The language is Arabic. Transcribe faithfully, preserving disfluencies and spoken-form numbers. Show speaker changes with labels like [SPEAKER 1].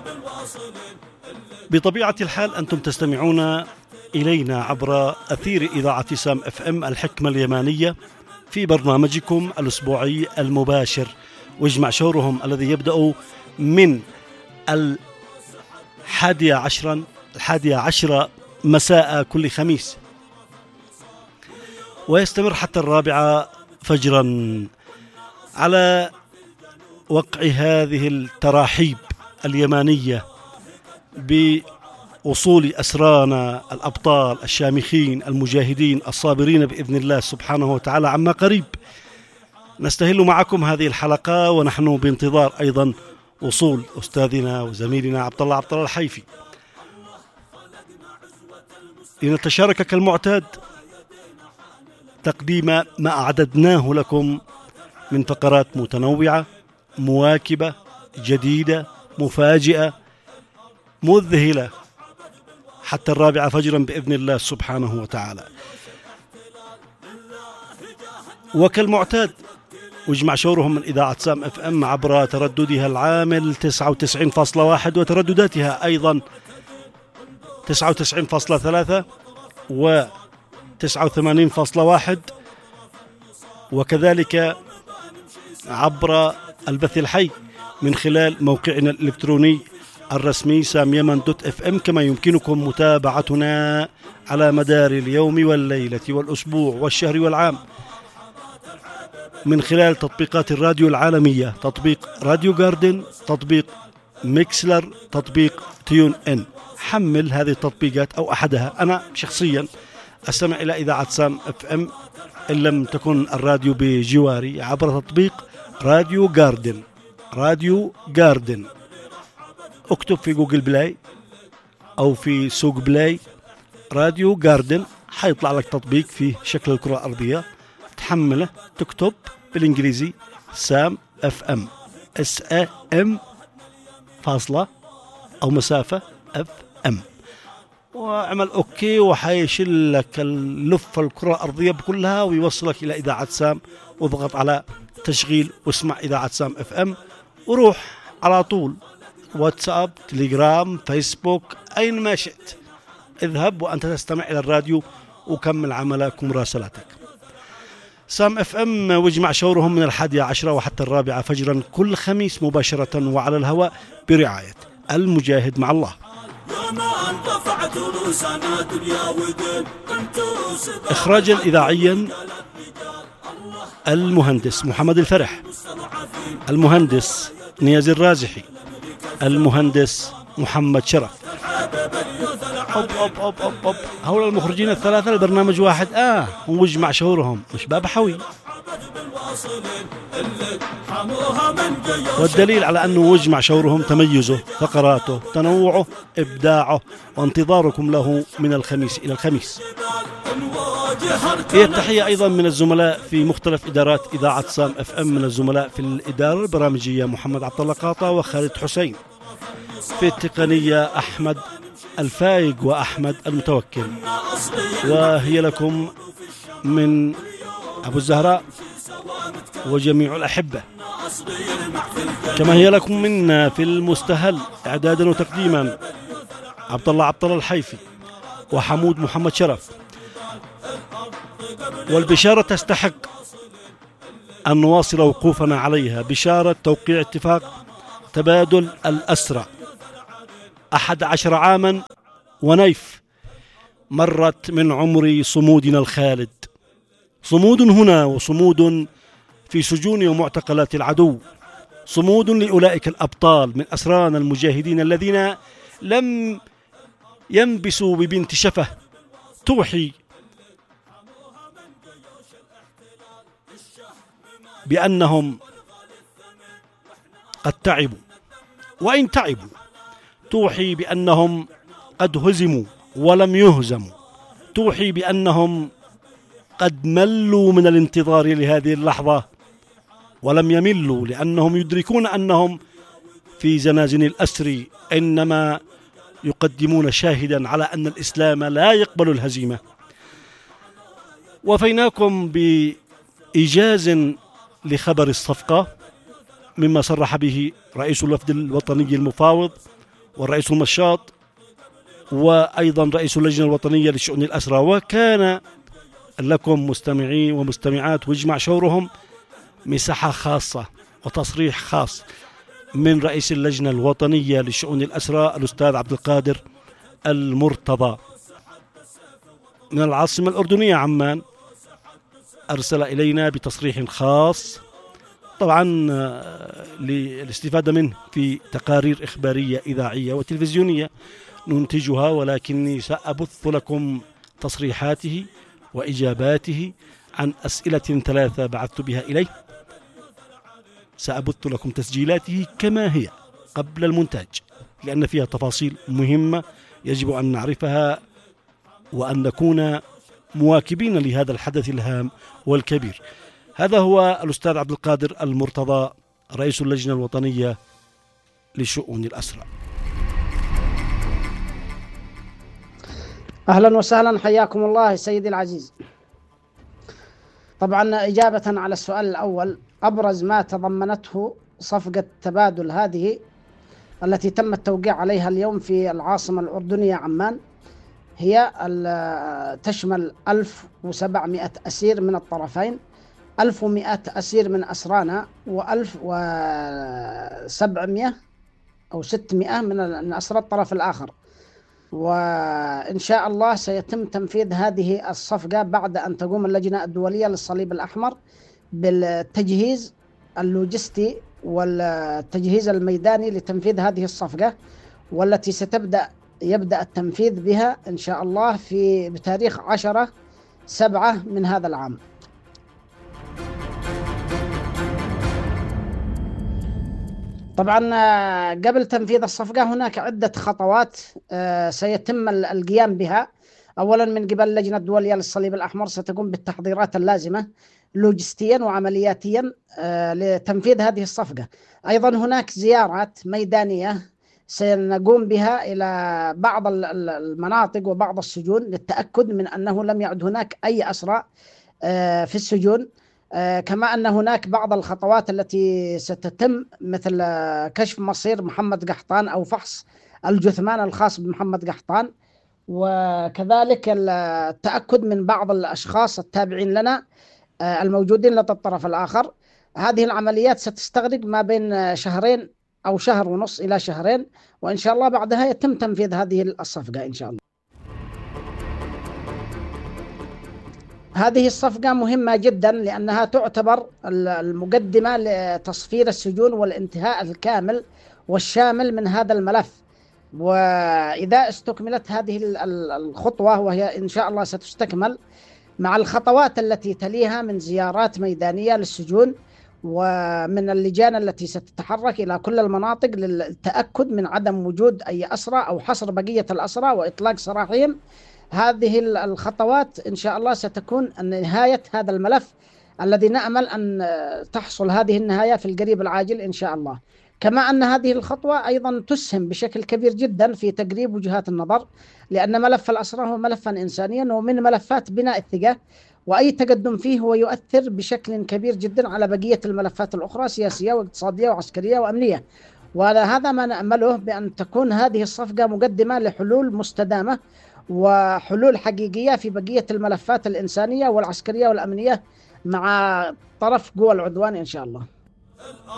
[SPEAKER 1] بطبيعة الحال أنتم تستمعون إلينا عبر أثير إذاعة سام اف ام الحكمة اليمانية في برنامجكم الأسبوعي المباشر واجمع شورهم الذي يبدأ من الحادية عشرا الحادية عشرة مساء كل خميس ويستمر حتى الرابعة فجرا على وقع هذه التراحيب اليمانية بوصول أسرانا الأبطال الشامخين المجاهدين الصابرين بإذن الله سبحانه وتعالى عما قريب. نستهل معكم هذه الحلقة ونحن بانتظار أيضا وصول أستاذنا وزميلنا عبد الله عبد الله الحيفي لنتشارك كالمعتاد تقديم ما أعددناه لكم من فقرات متنوعة مواكبة جديدة مفاجئة مذهلة حتى الرابعة فجرا بإذن الله سبحانه وتعالى. وكالمعتاد واجمع شورهم من إذاعة سام اف ام عبر ترددها العامل تسعة وتسعين فاصلة واحد وتردداتها أيضا تسعة وتسعين فاصلة ثلاثة و تسعة وثمانين فاصلة واحد وكذلك عبر البث الحي من خلال موقعنا الإلكتروني الرسمي سام يمن دوت اف ام. كما يمكنكم متابعتنا على مدار اليوم والليلة والأسبوع والشهر والعام من خلال تطبيقات الراديو العالمية، تطبيق راديو جاردن، تطبيق ميكسلر، تطبيق تيون ان. حمل هذه التطبيقات أو أحدها. أنا شخصيا أستمع إلى إذاعة سام اف ام إن لم تكن الراديو بجواري عبر تطبيق راديو جاردن. راديو جاردن اكتب في جوجل بلاي أو في سوق بلاي راديو جاردن، حيطلع لك تطبيق فيه شكل الكرة الأرضية، تحمله تكتب بالإنجليزي سام اف ام اس ا ام فاصلة أو مسافة اف ام واعمل اوكي وحيشيل لك اللفة الكرة الأرضية كلها ويوصلك إلى إذاعة سام، واضغط على تشغيل واسمع إذاعة سام اف ام وروح على طول واتساب تليجرام فيسبوك أين ما شئت اذهب وأنت تستمع إلى الراديو وكمل عملك ومراسلاتك. سام اف ام واجمع شورهم من الحادية عشرة وحتى الرابعة فجرا كل خميس مباشرة وعلى الهواء برعاية المجاهد مع الله. إخراجا إذاعيا المهندس محمد الفرح، المهندس نياز الرازحي، المهندس محمد شرف. أوب أوب أوب أوب أوب. هؤلاء المخرجين الثلاثة البرنامج واحد آه ومجمع شهورهم مش باب حوي. والدليل على أنه وجمع شورهم تميزه فقراته تنوعه إبداعه وانتظاركم له من الخميس إلى الخميس. هي التحية أيضا من الزملاء في مختلف إدارات إذاعة سام اف ام، من الزملاء في الإدارة البرامجية محمد عبد الله قاطع وخالد حسين، في التقنية أحمد الفايق وأحمد المتوكل، وهي لكم من أبو الزهراء وجميع الأحبة. كما هي لكم منا في المستهل إعدادا وتقديما عبد الله عبد الله الحيفي وحمود محمد شرف. والبشارة تستحق أن نواصل وقوفنا عليها، بشارة توقيع اتفاق تبادل الأسرى. أحد عشر عاما ونيف مرت من عمر صمودنا الخالد، صمود هنا وصمود في سجون ومعتقلات العدو، صمود لأولئك الأبطال من أسرانا المجاهدين الذين لم ينبسوا ببنت شفه توحي بأنهم قد تعبوا، وإن تعبوا توحي بأنهم قد هزموا ولم يهزموا، توحي بأنهم قد ملوا من الانتظار لهذه اللحظة ولم يملوا، لأنهم يدركون أنهم في زنازين الأسر إنما يقدمون شاهدا على أن الإسلام لا يقبل الهزيمة. وفيناكم بإيجاز لخبر الصفقة مما صرح به رئيس الوفد الوطني المفاوض والرئيس المشاط وأيضا رئيس اللجنة الوطنية لشؤون الأسرى، وكان لكم مستمعين ومستمعات ويجمع شورهم مساحة خاصة وتصريح خاص من رئيس اللجنة الوطنية لشؤون الأسرى الأستاذ عبد القادر المرتضى من العاصمة الأردنية عمان. أرسل إلينا بتصريح خاص طبعا للاستفادة منه في تقارير إخبارية إذاعية وتلفزيونية ننتجها، ولكني سأبث لكم تصريحاته وإجاباته عن أسئلة ثلاثة بعثت بها إليه. سأبث لكم تسجيلاته كما هي قبل المونتاج، لأن فيها تفاصيل مهمة يجب أن نعرفها وأن نكون مواكبين لهذا الحدث الهام والكبير. هذا هو الأستاذ عبد القادر المرتضى رئيس اللجنة الوطنية لشؤون الأسرى.
[SPEAKER 2] أهلا وسهلا، حياكم الله سيدي العزيز. طبعا إجابة على السؤال الأول، أبرز ما تضمنته صفقة تبادل هذه التي تم التوقيع عليها اليوم في العاصمة الأردنية عمان هي تشمل ألف وسبعمائة أسير من الطرفين، ألف ومائة أسير من أسرانا، وألف وسبعمائة أو ستمائة من أسرى الطرف الآخر. وإن شاء الله سيتم تنفيذ هذه الصفقة بعد أن تقوم اللجنة الدولية للصليب الأحمر بالتجهيز اللوجستي والتجهيز الميداني لتنفيذ هذه الصفقة، والتي ستبدأ يبدأ التنفيذ بها إن شاء الله في بتاريخ عشرة سبعة من هذا العام. طبعا قبل تنفيذ الصفقة هناك عدة خطوات سيتم القيام بها. أولا من قبل اللجنة الدولية للصليب الأحمر ستقوم بالتحضيرات اللازمة لوجستيا وعملياتيا لتنفيذ هذه الصفقة. أيضا هناك زيارات ميدانية سنقوم بها إلى بعض المناطق وبعض السجون للتأكد من أنه لم يعد هناك أي أسرى في السجون، كما أن هناك بعض الخطوات التي ستتم مثل كشف مصير محمد قحطان أو فحص الجثمان الخاص بمحمد قحطان، وكذلك التأكد من بعض الأشخاص التابعين لنا الموجودين لدى الطرف الآخر. هذه العمليات ستستغرق ما بين شهرين أو شهر ونص إلى شهرين، وإن شاء الله بعدها يتم تنفيذ هذه الصفقة إن شاء الله. هذه الصفقة مهمة جدا لأنها تعتبر المقدمة لتصفير السجون والانتهاء الكامل والشامل من هذا الملف. وإذا استكملت هذه الخطوة، وهي إن شاء الله ستستكمل مع الخطوات التي تليها من زيارات ميدانية للسجون ومن اللجان التي ستتحرك إلى كل المناطق للتأكد من عدم وجود أي أسرى أو حصر بقية الأسرى وإطلاق سراحهم، هذه الخطوات إن شاء الله ستكون نهاية هذا الملف الذي نأمل أن تحصل هذه النهاية في القريب العاجل إن شاء الله. كما أن هذه الخطوة أيضا تسهم بشكل كبير جدا في تقريب وجهات النظر، لأن ملف الأسرى هو ملفا إنسانيا ومن ملفات بناء الثقة، وأي تقدم فيه هو يؤثر بشكل كبير جدا على بقية الملفات الأخرى سياسية واقتصادية وعسكرية وأمنية. وهذا ما نأمله بأن تكون هذه الصفقة مقدمة لحلول مستدامة وحلول حقيقية في بقية الملفات الإنسانية والعسكرية والأمنية مع طرف قوى العدوان إن شاء الله.